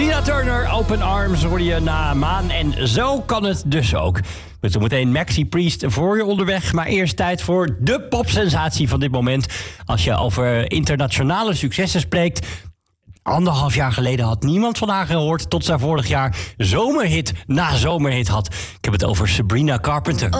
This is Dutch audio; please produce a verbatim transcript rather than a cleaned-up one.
Tina Turner, Open Arms, hoor je na Maan. En zo kan het dus ook. Met zometeen Maxi Priest voor je onderweg. Maar eerst tijd voor de popsensatie van dit moment. Als je over internationale successen spreekt. Anderhalf jaar geleden had niemand van haar gehoord. Tot zij vorig jaar zomerhit na zomerhit had. Ik heb het over Sabrina Carpenter.